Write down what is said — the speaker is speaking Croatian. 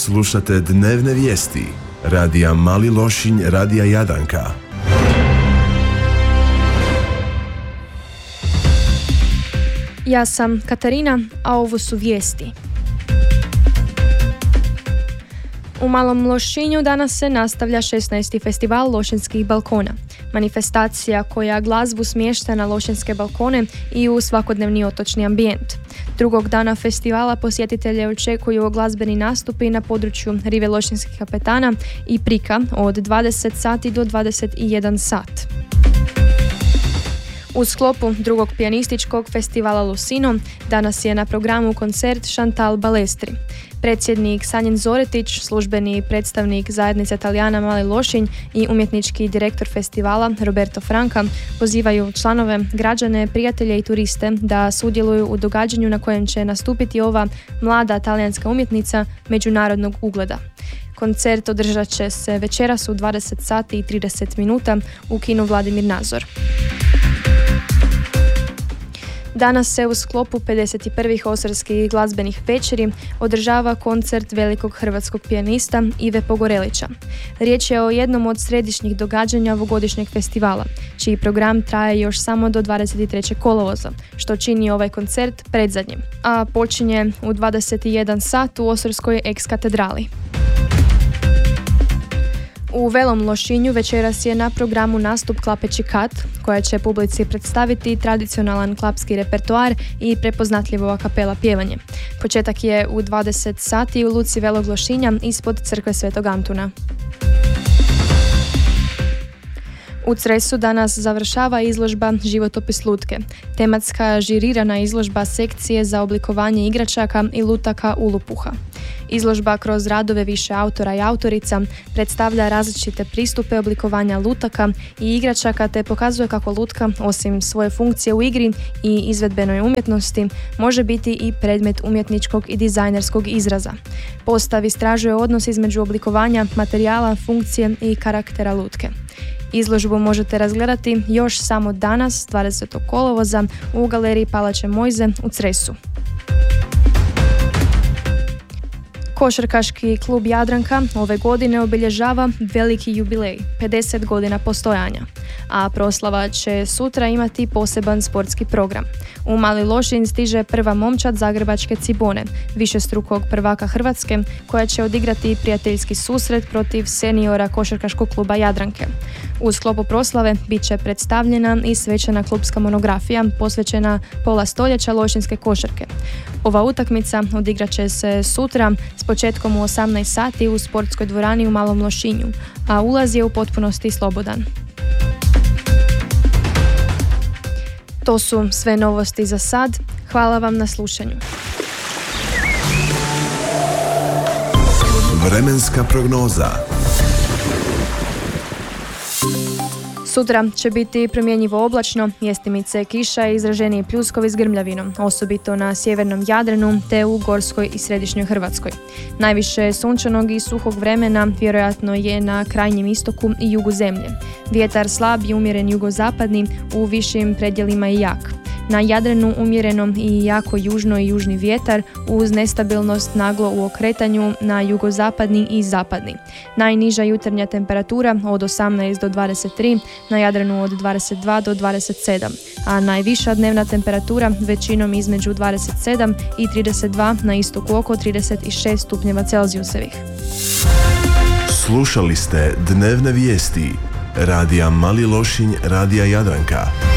Slušate dnevne vijesti radija Mali Lošinj, radija Jadranka. Ja sam Katarina, a ovo su vijesti. U Malom Lošinju danas se nastavlja 16. festival Lošinjskih balkona. Manifestacija koja glazbu smješta na lošinjske balkone i u svakodnevni otočni ambijent. Drugog dana festivala posjetitelje očekuju glazbeni nastupi na području rive Lošinjskih kapetana i Prika od 20 sati do 21 sat. U sklopu drugog pijanističkog festivala Lusino danas je na programu koncert Chantal Balestri. Predsjednik Sanjin Zoretić, službeni predstavnik zajednice Talijana Mali Lošinj i umjetnički direktor festivala Roberto Franca pozivaju članove, građane, prijatelje i turiste da sudjeluju u događanju na kojem će nastupiti ova mlada talijanska umjetnica međunarodnog ugleda. Koncert održat će se večeras u 20 sati i 30 minuta u kinu Vladimir Nazor. Danas se u sklopu 51. Osarskih glazbenih večeri održava koncert velikog hrvatskog pijanista Ive Pogorelića. Riječ je o jednom od središnjih događanja ovogodišnjeg festivala, čiji program traje još samo do 23. kolovoza, što čini ovaj koncert predzadnjim, a počinje u 21 sat u Osarskoj ex-katedrali. U Velom Lošinju večeras je na programu nastup Klapeći kat, koja će publici predstaviti tradicionalan klapski repertoar i prepoznatljivo a kapela pjevanje. Početak je u 20 sati u luci Velog Lošinja ispod crkve Svetog Antuna. U Cresu danas završava izložba Životopis lutke, tematska žirirana izložba sekcije za oblikovanje igračaka i lutaka ulupuha. Izložba kroz radove više autora i autorica predstavlja različite pristupe oblikovanja lutaka i igračaka te pokazuje kako lutka, osim svoje funkcije u igri i izvedbenoj umjetnosti, može biti i predmet umjetničkog i dizajnerskog izraza. Postav istražuje odnos između oblikovanja, materijala, funkcije i karaktera lutke. Izložbu možete razgledati još samo danas, 20. kolovoza, u galeriji Palače Mojze u Cresu. Košarkaški klub Jadranka ove godine obilježava veliki jubilej, 50 godina postojanja, a proslava će sutra imati poseban sportski program. U Mali Lošinj stiže prva momčad zagrebačke Cibone, višestrukog prvaka Hrvatske, koja će odigrati prijateljski susret protiv seniora košarkaškog kluba Jadranke. U sklopu proslave bit će predstavljena i svečana klubska monografija posvećena pola stoljeća lošinjske košarke. Ova utakmica odigrat će se sutra s početkom u 18 sati u sportskoj dvorani u Malom Lošinju, a ulaz je u potpunosti slobodan. To su sve novosti za sad. Hvala vam na slušanju. Vremenska prognoza. Sutra će biti promjenjivo oblačno, mjestimice kiša i izraženiji pljuskovi s grmljavinom, osobito na sjevernom Jadranu te u Gorskoj i središnjoj Hrvatskoj. Najviše sunčanog i suhog vremena vjerojatno je na krajnjem istoku i jugu zemlje. Vjetar slab i umjeren jugozapadni, u višim predjelima i jak. Na Jadranu umjereno i jako južno i južni vjetar uz nestabilnost naglo u okretanju na jugozapadni i zapadni. Najniža jutarnja temperatura od 18 do 23, na Jadranu od 22 do 27, a najviša dnevna temperatura većinom između 27 i 32, na istoku oko 36 stupnjeva Celzijusevih. Slušali ste dnevne vijesti radija Mali Lošinj, radija Jadranka.